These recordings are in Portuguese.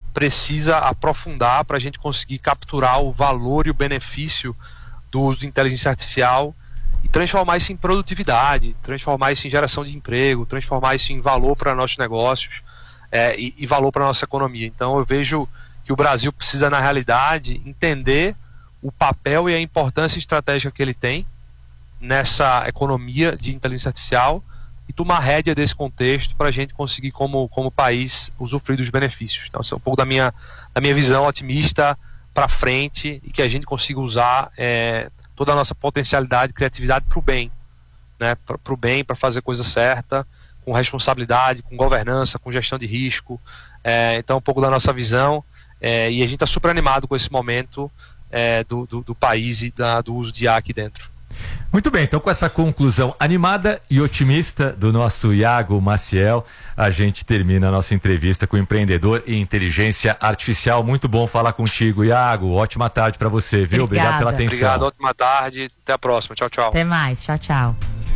precisa aprofundar para a gente conseguir capturar o valor e o benefício do uso de inteligência artificial e transformar isso em produtividade, transformar isso em geração de emprego, transformar isso em valor para nossos negócios e valor para a nossa economia. Então eu vejo que o Brasil precisa, na realidade, entender o papel e a importância estratégica que ele tem nessa economia de inteligência artificial e tomar rédea desse contexto para a gente conseguir, como país, usufruir dos benefícios. Então, esse é um pouco da minha visão otimista para frente e que a gente consiga usar toda a nossa potencialidade e criatividade para o bem, né? Para o bem, para fazer a coisa certa, com responsabilidade, com governança, com gestão de risco. Então, um pouco da nossa visão. E a gente está super animado com esse momento do país e do uso de IA aqui dentro. Muito bem, então com essa conclusão animada e otimista do nosso Iago Maciel, a gente termina a nossa entrevista com o empreendedor em inteligência artificial. Muito bom falar contigo, Iago. Ótima tarde para você, viu? Obrigado pela atenção. Obrigado, ótima tarde. Até a próxima. Tchau, tchau. Até mais. Tchau, tchau.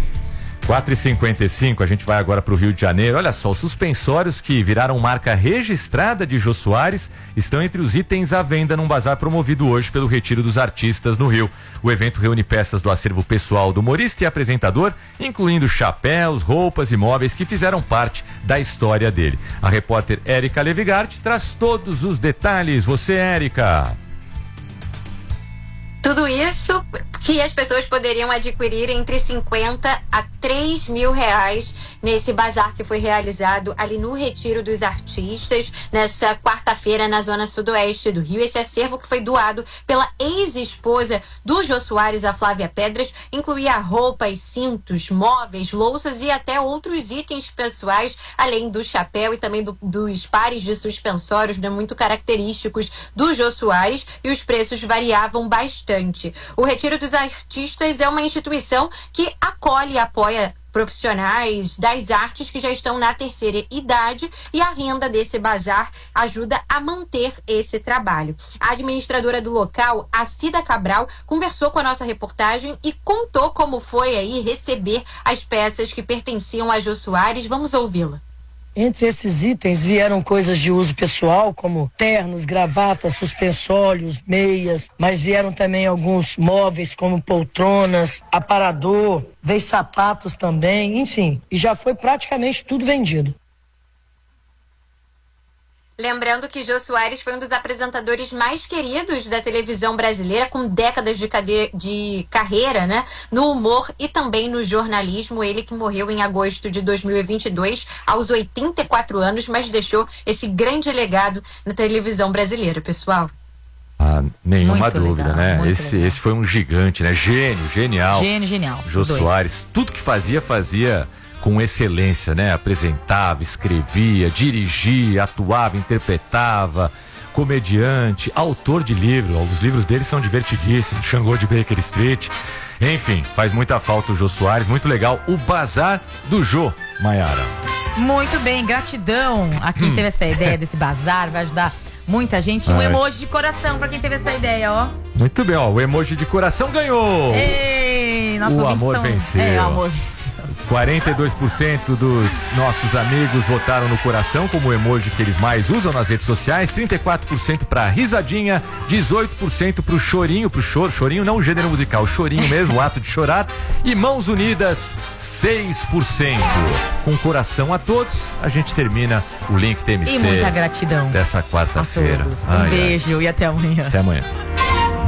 4h55, a gente vai agora para o Rio de Janeiro. Olha só, os suspensórios que viraram marca registrada de Jô Soares estão entre os itens à venda num bazar promovido hoje pelo Retiro dos Artistas no Rio. O evento reúne peças do acervo pessoal do humorista e apresentador, incluindo chapéus, roupas e móveis que fizeram parte da história dele. A repórter Érica Levigard traz todos os detalhes. Você, Érica. Tudo isso que as pessoas poderiam adquirir entre 50 a 3 mil reais nesse bazar que foi realizado ali no Retiro dos Artistas, nessa quarta-feira na zona sudoeste do Rio. Esse acervo que foi doado pela ex-esposa do Jô Soares, a Flávia Pedras, incluía roupas, cintos, móveis, louças e até outros itens pessoais, além do chapéu e também dos pares de suspensórios, né, muito característicos do Jô Soares, e os preços variavam bastante. O Retiro dos Artistas é uma instituição que acolhe e apoia profissionais das artes que já estão na terceira idade, e a renda desse bazar ajuda a manter esse trabalho. A administradora do local, a Cida Cabral, conversou com a nossa reportagem e contou como foi aí receber as peças que pertenciam a Jô Soares. Vamos ouvi-la. Entre esses itens vieram coisas de uso pessoal, como ternos, gravatas, suspensórios, meias, mas vieram também alguns móveis, como poltronas, aparador, veio sapatos também, enfim. E já foi praticamente tudo vendido. Lembrando que Jô Soares foi um dos apresentadores mais queridos da televisão brasileira, com décadas de carreira, né, no humor e também no jornalismo. Ele que morreu em agosto de 2022, aos 84 anos, mas deixou esse grande legado na televisão brasileira, pessoal. Nenhuma Muito dúvida, legal, né? Esse foi um gigante, né? Genial. Genial. Jô Soares, tudo que fazia com excelência, né? Apresentava, escrevia, dirigia, atuava, interpretava, comediante, autor de livro. Os livros dele são divertidíssimos, Xangô de Baker Street. Enfim, faz muita falta o Jô Soares, muito legal. O Bazar do Jô, Maiara. Muito bem, gratidão a quem teve essa ideia desse bazar, vai ajudar muita gente. Um emoji de coração pra quem teve essa ideia, ó. Muito bem, ó, o emoji de coração ganhou. Ei, o amor venceu. O amor venceu. 42% dos nossos amigos votaram no coração como o emoji que eles mais usam nas redes sociais, 34% pra risadinha, 18% pro chorinho, chorinho não o gênero musical, chorinho mesmo, o ato de chorar, e mãos unidas, 6%. Com coração a todos, a gente termina o Link TMC. E muita gratidão dessa quarta-feira. Um beijo e até amanhã. Até amanhã.